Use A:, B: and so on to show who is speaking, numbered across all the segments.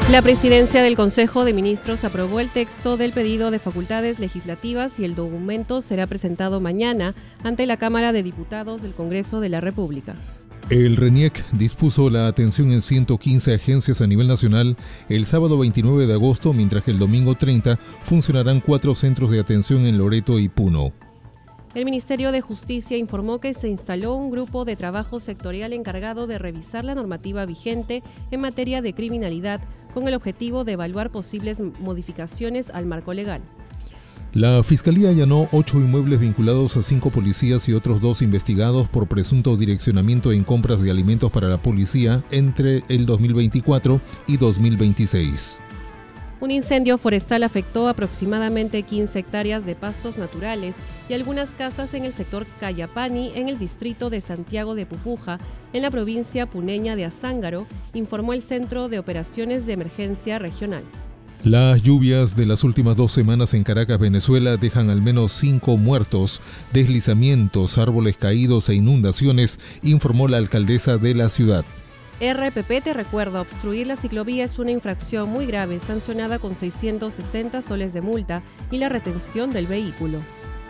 A: La presidencia del Consejo de Ministros aprobó el texto del pedido de facultades legislativas y el documento será presentado mañana ante la Cámara de Diputados del Congreso de la República.
B: El RENIEC dispuso la atención en 115 agencias a nivel nacional el sábado 29 de agosto, mientras que el domingo 30 funcionarán 4 centros de atención en Loreto y Puno.
A: El Ministerio de Justicia informó que se instaló un grupo de trabajo sectorial encargado de revisar la normativa vigente en materia de criminalidad con el objetivo de evaluar posibles modificaciones al marco legal.
B: La Fiscalía allanó 8 inmuebles vinculados a 5 policías y otros 2 investigados por presunto direccionamiento en compras de alimentos para la policía entre el 2024 y 2026.
A: Un incendio forestal afectó aproximadamente 15 hectáreas de pastos naturales y algunas casas en el sector Cayapani, en el distrito de Santiago de Pupuja, en la provincia puneña de Azángaro, informó el Centro de Operaciones de Emergencia Regional.
B: Las lluvias de las últimas 2 semanas en Caracas, Venezuela, dejan al menos 5 muertos, deslizamientos, árboles caídos e inundaciones, informó la alcaldesa de la ciudad.
A: RPP te recuerda, obstruir la ciclovía es una infracción muy grave, sancionada con 660 soles de multa y la retención del vehículo.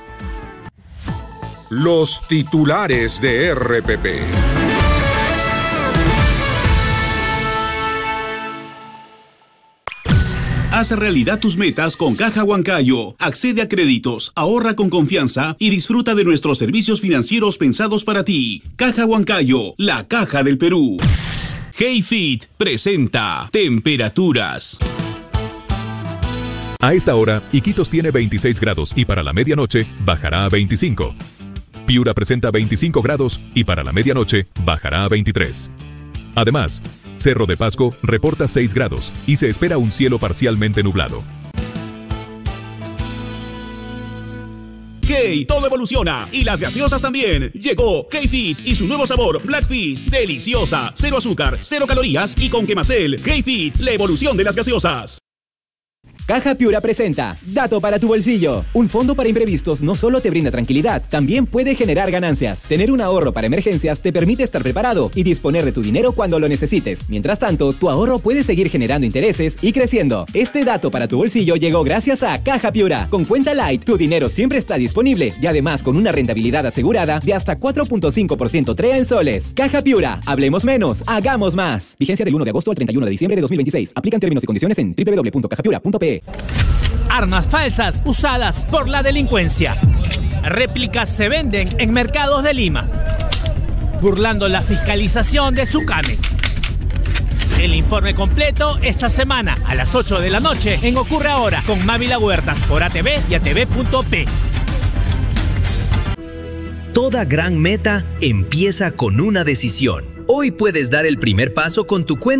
C: Los titulares de RPP.
D: Haz realidad tus metas con Caja Huancayo. Accede a créditos, ahorra con confianza y disfruta de nuestros servicios financieros pensados para ti. Caja Huancayo, la caja del Perú. HeyFit presenta Temperaturas.
E: A esta hora, Iquitos tiene 26 grados y para la medianoche bajará a 25. Piura presenta 25 grados y para la medianoche bajará a 23. Además, Cerro de Pasco reporta 6 grados y se espera un cielo parcialmente nublado.
D: Hey, todo evoluciona y las gaseosas también. Llegó HeyFit y su nuevo sabor Blackfish, deliciosa, 0 azúcar, 0 calorías y con Quemacel. HeyFit, la evolución de las gaseosas.
F: Caja Piura presenta Dato para tu bolsillo. Un fondo para imprevistos no solo te brinda tranquilidad, también puede generar ganancias. Tener un ahorro para emergencias te permite estar preparado y disponer de tu dinero cuando lo necesites. Mientras tanto, tu ahorro puede seguir generando intereses y creciendo. Este dato para tu bolsillo llegó gracias a Caja Piura. Con Cuenta Light, tu dinero siempre está disponible y además con una rentabilidad asegurada de hasta 4.5% TREA en soles. Caja Piura, hablemos menos, hagamos más. Vigencia del 1 de agosto al 31 de diciembre de 2026. Aplican términos y condiciones en www.cajapiura.pe.
G: Armas falsas usadas por la delincuencia. Réplicas se venden en mercados de Lima, burlando la fiscalización de Sucame. El informe completo esta semana a las 8 de la noche en Ocurre Ahora con Mávila Huertas por ATV y ATV.p.
H: Toda gran meta empieza con una decisión. Hoy puedes dar el primer paso con tu cuenta